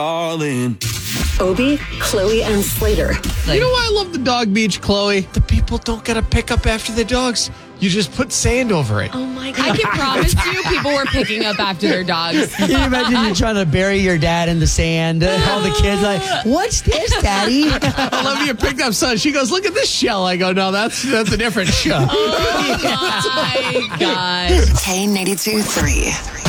All in. Obie, Chloe, and Slater. You know why I love the dog beach, Chloe? The people don't got to pick up after the dogs. You just put sand over it. Oh my God. I can promise you people were picking up after their dogs. Can you imagine you trying to bury your dad in the sand? All the kids like, what's this, Daddy? Olivia picked up son. She goes, look at this shell. I go, no, that's a different shell. Oh my gosh. K82 3.